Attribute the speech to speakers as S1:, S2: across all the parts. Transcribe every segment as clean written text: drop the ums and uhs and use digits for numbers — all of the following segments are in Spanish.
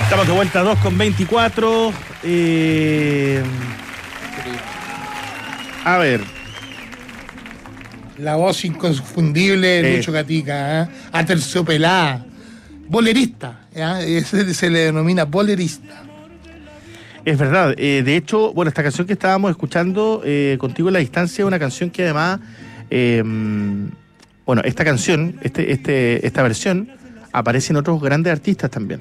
S1: Estamos de vuelta, 2:24. A ver.
S2: La voz inconfundible de Lucho Gatica, aterciopelada, bolerista, se le denomina bolerista.
S1: Es verdad, de hecho, bueno, esta canción que estábamos escuchando contigo en la distancia es una canción que además, bueno, esta canción, esta versión aparece en otros grandes artistas también.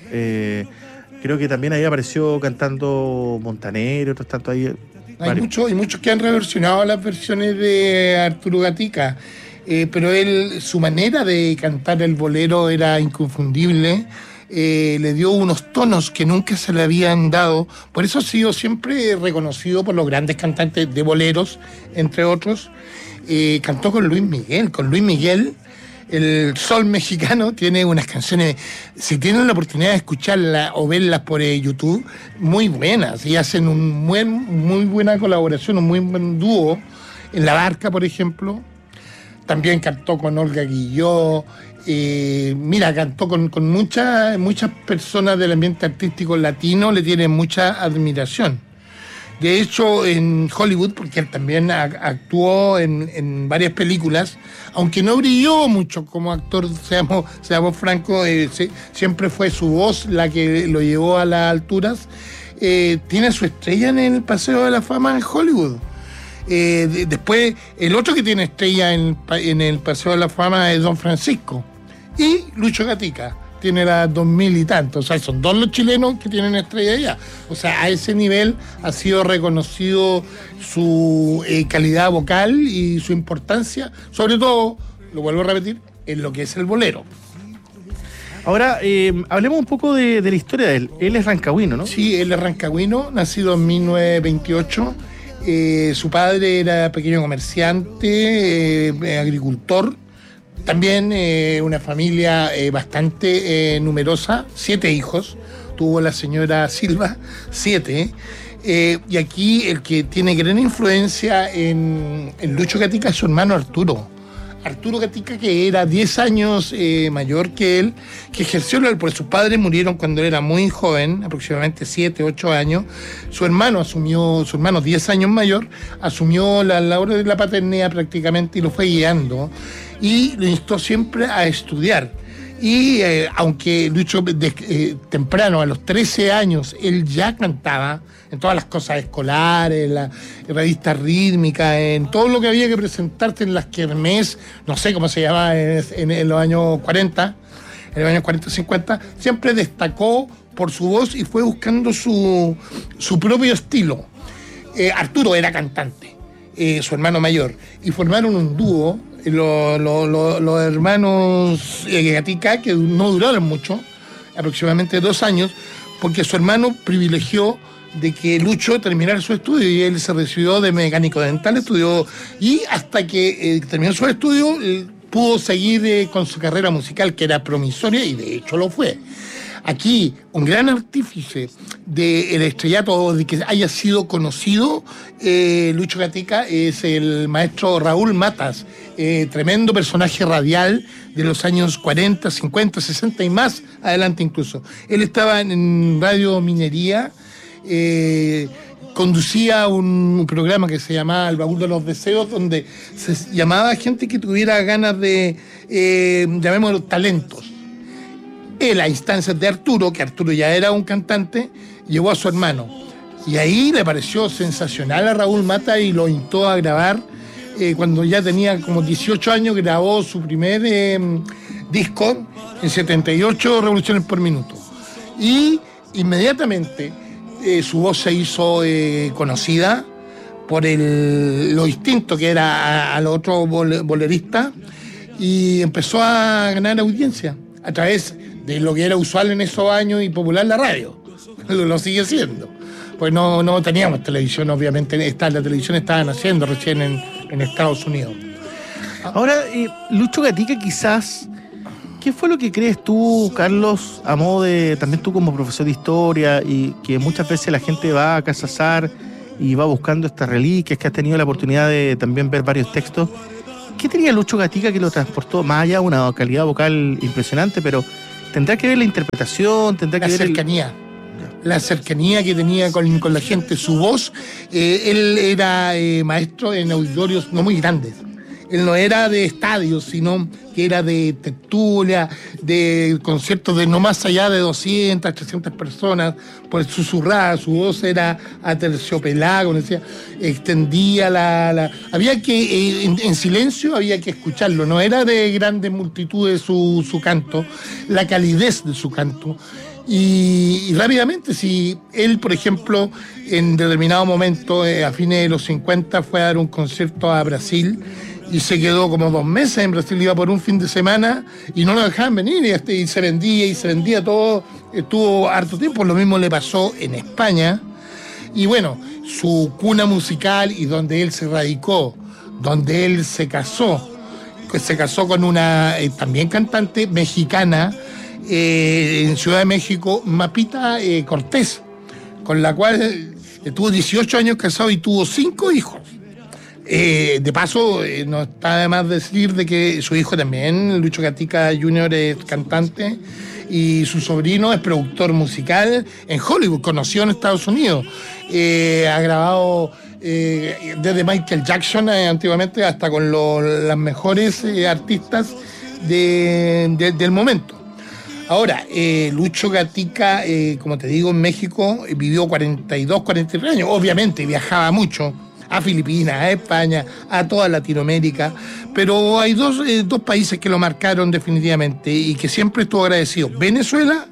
S1: Creo que también ahí apareció cantando Montaner, otros tantos ahí.
S2: Hay muchos que han reversionado las versiones de Arturo Gatica, pero su manera de cantar el bolero era inconfundible. Le dio unos tonos que nunca se le habían dado. Por eso ha sido siempre reconocido por los grandes cantantes de boleros, entre otros. Cantó con Luis Miguel. Con Luis Miguel, el sol mexicano tiene unas canciones, si tienen la oportunidad de escucharlas o verlas por YouTube, muy buenas, y hacen muy buena colaboración, un muy buen dúo. En La Barca, por ejemplo, también cantó con Olga Guilló. Cantó con muchas personas del ambiente artístico latino, le tienen mucha admiración. De hecho, en Hollywood, porque él también actuó en varias películas, aunque no brilló mucho como actor, seamos francos, siempre fue su voz la que lo llevó a las alturas. Tiene su estrella en el Paseo de la Fama en Hollywood. Después, el otro que tiene estrella en el Paseo de la Fama es Don Francisco. Y Lucho Gatica tiene las 2000 y tantos. O sea, son dos los chilenos que tienen estrella allá. O sea, a ese nivel ha sido reconocido su calidad vocal y su importancia, sobre todo, lo vuelvo a repetir, en lo que es el bolero.
S1: Ahora, hablemos un poco de la historia de él. Él es rancagüino, ¿no?
S2: Sí, él es rancagüino, nacido en 1928. Su padre era pequeño comerciante, agricultor. También una familia bastante numerosa, 7 hijos, tuvo la señora Silva, 7. Y aquí el que tiene gran influencia en Lucho Gatica es su hermano Arturo. Arturo Gatica, que era 10 años mayor que él, que ejerció, porque sus padres murieron cuando él era muy joven, aproximadamente 7, 8 años. Su hermano 10 años mayor, asumió la labor de la paternidad prácticamente y lo fue guiando. Y lo instó siempre a estudiar. Y aunque Lucho temprano, a los 13 años, él ya cantaba en todas las cosas escolares, en las revistas rítmicas, en todo lo que había que presentarse en las kermés, no sé cómo se llamaba en los años 40, en los años 40-50, siempre destacó por su voz y fue buscando su propio estilo. Arturo era cantante, su hermano mayor, y formaron un dúo, los hermanos Gatica, que no duraron mucho, aproximadamente 2 años, porque su hermano privilegió de que Lucho terminara su estudio y él se recibió de mecánico dental, estudió, y hasta que terminó su estudio pudo seguir con su carrera musical, que era promisoria, y de hecho lo fue. Aquí, un gran artífice del estrellato, de que haya sido conocido Lucho Gatica, es el maestro Raúl Matas, tremendo personaje radial de los años 40, 50, 60 y más adelante incluso. Él estaba en Radio Minería, conducía un programa que se llamaba El Baúl de los Deseos, donde se llamaba a gente que tuviera ganas de, llamémoslo, talentos. Él, a instancias de Arturo, que Arturo ya era un cantante, llevó a su hermano. Y ahí le pareció sensacional a Raúl Mata y lo instó a grabar. Cuando ya tenía como 18 años, grabó su primer disco en 78 revoluciones por minuto. Y inmediatamente su voz se hizo conocida por lo distinto que era a los otros boleristas, y empezó a ganar audiencia a través de lo que era usual en esos años y popular, la radio. Lo sigue siendo. Pues no teníamos televisión, obviamente. La televisión estaba naciendo recién en Estados Unidos.
S1: Ahora, Lucho Gatica, quizás, ¿qué fue lo que crees tú, Carlos, a modo de, también tú como profesor de historia, y que muchas veces la gente va a Casa Azar y va buscando estas reliquias, que has tenido la oportunidad de también ver varios textos? ¿Qué tenía Lucho Gatica que lo transportó, más allá de una calidad vocal impresionante, pero ¿Tendrá que ver la interpretación? ¿Tendrá que
S2: La
S1: ver
S2: cercanía. La cercanía que tenía con la gente, su voz. Él era maestro en auditorios no muy grandes. Él no era de estadios, sino que era de tertulia, de conciertos de no más allá de 200, 300 personas, pues susurrada, su voz era aterciopelada, como decía, extendía había que, en silencio había que escucharlo, no era de grandes multitudes su canto, la calidez de su canto. Y rápidamente, si él, por ejemplo, en determinado momento, a fines de los 50, fue a dar un concierto a Brasil, y se quedó como 2 meses en Brasil, iba por un fin de semana y no lo dejaban venir y se vendía todo, estuvo harto tiempo. Lo mismo le pasó en España. Y bueno, su cuna musical y donde él se radicó, donde él se casó con una también cantante mexicana en Ciudad de México, Mapita Cortés, con la cual estuvo 18 años casado y tuvo 5 hijos. De paso, no está de más decir de que su hijo también, Lucho Gatica Jr., es cantante y su sobrino es productor musical en Hollywood, conocido en Estados Unidos. Ha grabado desde Michael Jackson antiguamente hasta con las mejores artistas del momento. Ahora, Lucho Gatica, como te digo, en México vivió 42, 43 años. Obviamente viajaba mucho a Filipinas, a España, a toda Latinoamérica, pero hay dos países que lo marcaron definitivamente y que siempre estuvo agradecido: Venezuela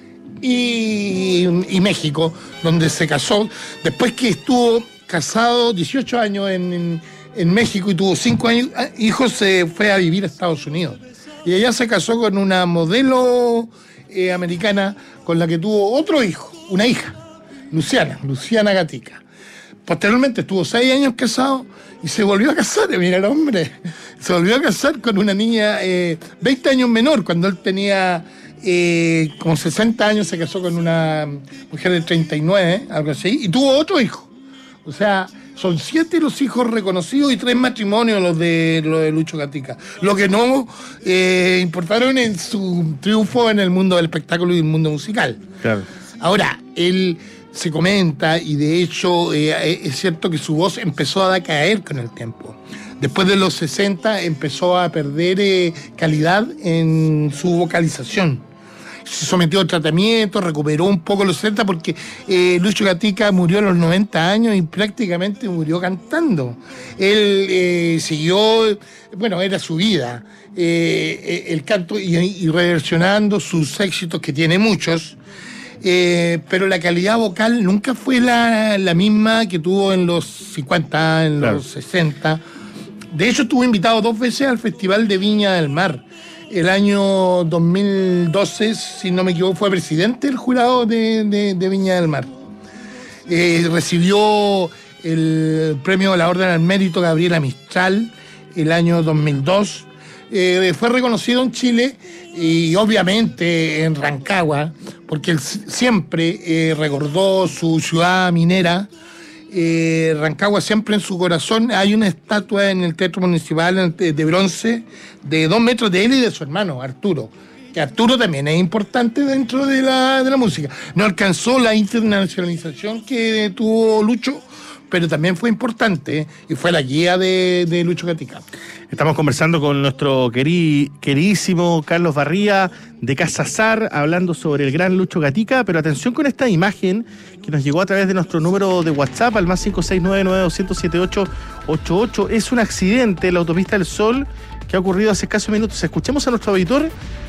S2: y México, donde se casó, después que estuvo casado 18 años en México y tuvo 5 hijos, se fue a vivir a Estados Unidos. Y allá se casó con una modelo americana con la que tuvo otro hijo, una hija, Luciana Gatica. Posteriormente estuvo 6 años casado y se volvió a casar, mira el hombre, se volvió a casar con una niña 20 años menor. Cuando él tenía como 60 años se casó con una mujer de 39, algo así, y tuvo otro hijo. O sea, son 7 los hijos reconocidos y 3 matrimonios los de Lucho Gatica. Lo que no importaron en su triunfo en el mundo del espectáculo y el mundo musical.
S1: Claro.
S2: Ahora, él se comenta, y de hecho es cierto que su voz empezó a decaer con el tiempo. Después de los 60 empezó a perder calidad en su vocalización. Se sometió a tratamiento, recuperó un poco los 60 porque Lucho Gatica murió a los 90 años y prácticamente murió cantando. Él siguió, bueno, era su vida, el canto y reversionando sus éxitos, que tiene muchos. Pero la calidad vocal nunca fue la misma que tuvo en los 50, en los 60. De hecho, estuvo invitado 2 veces al Festival de Viña del Mar. El año 2012, si no me equivoco, fue presidente del jurado de Viña del Mar. Recibió el premio de la Orden al Mérito Gabriela Mistral el año 2002. Fue reconocido en Chile y obviamente en Rancagua, porque él siempre recordó su ciudad minera. Rancagua siempre en su corazón. Hay una estatua en el Teatro Municipal de bronce de 2 metros de él y de su hermano Arturo, que Arturo también es importante dentro de la música. No alcanzó la internacionalización que tuvo Lucho, pero también fue importante y fue la guía de Lucho Gatica.
S1: Estamos conversando con nuestro queridísimo Carlos Barría de Casa Sar, hablando sobre el gran Lucho Gatica, pero atención con esta imagen que nos llegó a través de nuestro número de WhatsApp al más 569-9200-7888. Es un accidente en la autopista del Sol que ha ocurrido hace escasos minutos. Escuchemos a nuestro auditor,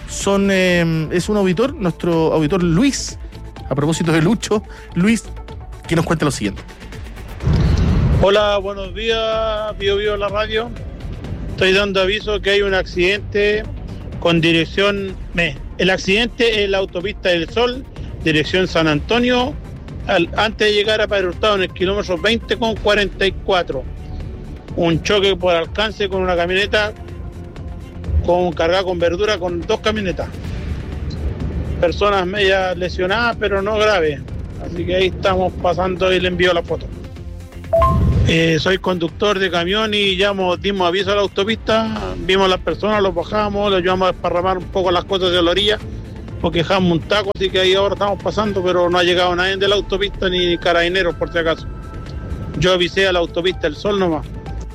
S1: es un auditor, nuestro auditor Luis, a propósito de Lucho, Luis, que nos cuenta lo siguiente.
S3: Hola, buenos días, Bio la radio. Estoy dando aviso que hay un accidente con dirección... El accidente en la autopista del Sol, dirección San Antonio, antes de llegar a Padre Hurtado, en el kilómetro 20,44. Un choque por alcance con una camioneta cargada con verdura con 2 camionetas. Personas medias lesionadas, pero no graves. Así que ahí estamos pasando y le envío la foto. Soy conductor de camión y dimos aviso a la autopista, vimos a las personas, los bajamos, les ayudamos a desparramar un poco las cosas de la orilla porque dejamos un taco, así que ahí ahora estamos pasando, pero no ha llegado nadie de la autopista ni carabineros, por si acaso. Yo avisé a la autopista del Sol nomás.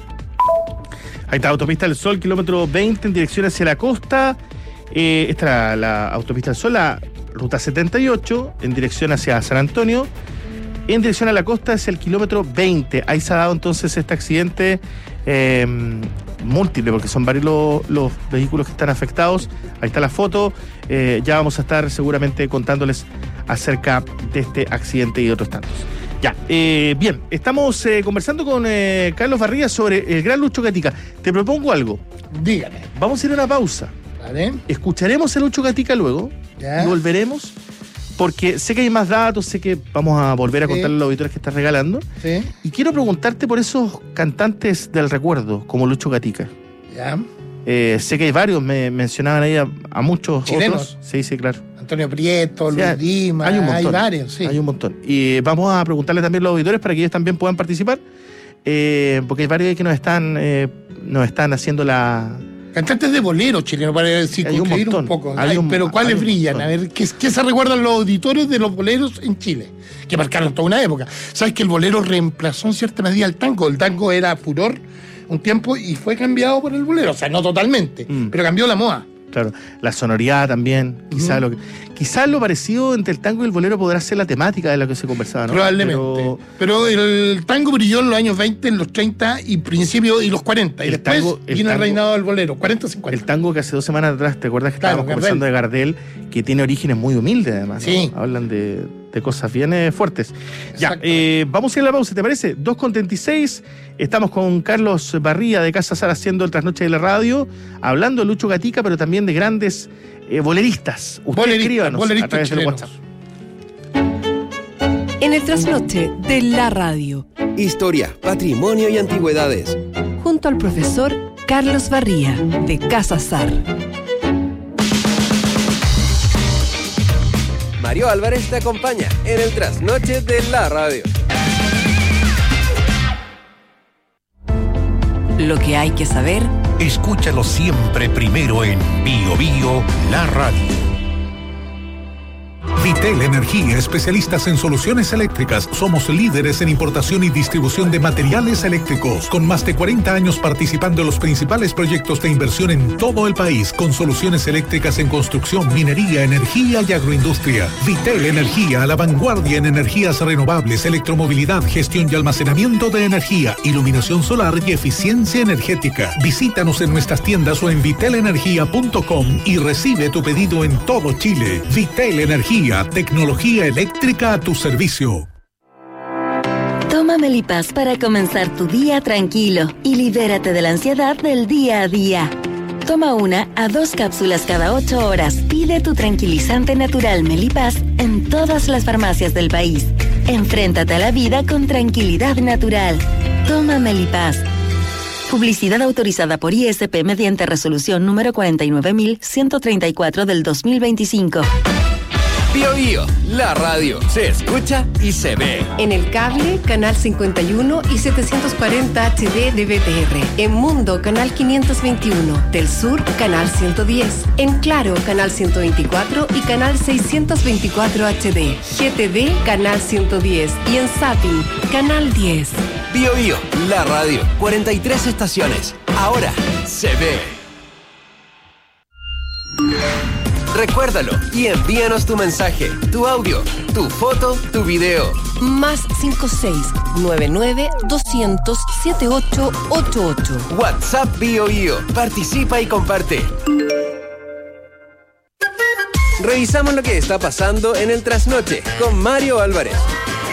S1: Ahí está, autopista del Sol, kilómetro 20 en dirección hacia la costa. Esta era la autopista del Sol, la ruta 78 en dirección hacia San Antonio. En dirección a la costa es el kilómetro 20. Ahí se ha dado entonces este accidente múltiple, porque son varios los vehículos que están afectados. Ahí está la foto. Ya vamos a estar seguramente contándoles acerca de este accidente y otros tantos. Ya, bien, estamos conversando con Carlos Barría sobre el gran Lucho Gatica. Te propongo algo.
S2: Dígame.
S1: Vamos a ir a una pausa.
S2: ¿Vale?
S1: Escucharemos el Lucho Gatica luego y volveremos, porque sé que hay más datos, sé que vamos a volver a contarle a los auditores que estás regalando.
S2: Sí.
S1: Y quiero preguntarte por esos cantantes del recuerdo, como Lucho Gatica.
S2: Ya.
S1: Sé que hay varios, me mencionaban ahí a muchos
S2: ¿chilenos?
S1: Otros. Sí, claro.
S2: Antonio Prieto, Luis Dima,
S1: hay un montón,
S2: hay varios, sí.
S1: Hay un montón. Y vamos a preguntarle también a los auditores para que ellos también puedan participar, porque hay varios que nos están haciendo la...
S2: Cantantes de bolero chileno, para circunscribir un poco. Pero ¿cuáles brillan? A ver, ¿qué se recuerdan los auditores de los boleros en Chile? Que marcaron toda una época. ¿Sabes que el bolero reemplazó en cierta medida al tango? El tango era furor un tiempo y fue cambiado por el bolero. O sea, no totalmente, pero cambió la moda.
S1: Claro, la sonoridad también, quizás lo parecido entre el tango y el bolero podrá ser la temática de la que se conversaba, ¿no?
S2: Probablemente. Pero el tango brilló en los años 20, en los 30 y principios y los 40. Y después vino el reinado del bolero, 40-50.
S1: El tango que hace 2 semanas atrás, ¿te acuerdas que estábamos conversando de Gardel, que tiene orígenes muy humildes además, ¿no?
S2: Sí.
S1: Hablan de cosas bien fuertes. Ya, vamos a ir a la pausa, ¿te parece? 2:36, estamos con Carlos Barría de Casa Sar haciendo el Trasnoche de la Radio, hablando de Lucho Gatica, pero también de grandes boleristas. Ustedes escríbanos a través del WhatsApp.
S4: En el Trasnoche de la Radio.
S5: Historia, patrimonio y antigüedades.
S4: Junto al profesor Carlos Barría de Casa Sar.
S5: Mario Álvarez te acompaña en el Trasnoche de la Radio.
S4: Lo que hay que saber.
S6: Escúchalo siempre primero en Bio Bio, la radio. Vitel Energía, especialistas en soluciones eléctricas. Somos líderes en importación y distribución de materiales eléctricos, con más de 40 años participando en los principales proyectos de inversión en todo el país, con soluciones eléctricas en construcción, minería, energía y agroindustria. Vitel Energía, a la vanguardia en energías renovables, electromovilidad, gestión y almacenamiento de energía, iluminación solar y eficiencia energética. Visítanos en nuestras tiendas o en vitelenergia.com y recibe tu pedido en todo Chile. Vitel Energía, tecnología eléctrica a tu servicio.
S7: Toma Melipaz para comenzar tu día tranquilo y libérate de la ansiedad del día a día. Toma 1 a 2 cápsulas cada 8 horas. Pide tu tranquilizante natural Melipaz en todas las farmacias del país. Enfréntate a la vida con tranquilidad natural. Toma Melipaz. Publicidad autorizada por ISP mediante resolución número 49.134 del 2025.
S5: Bio Bio, la radio, se escucha y se ve.
S4: En el cable, canal 51 y 740 HD de BTR. En Mundo, canal 521. Del Sur, canal 110. En Claro, canal 124 y canal 624 HD. GTV, canal 110. Y en Zapping, canal 10.
S5: Bio Bio, la radio, 43 estaciones. Ahora se ve. Recuérdalo y envíanos tu mensaje, tu audio, tu foto, tu video.
S4: Más 56-99-200-7888.
S5: WhatsApp Bio Bio. Participa y comparte. Revisamos lo que está pasando en el Trasnoche con Mario Álvarez.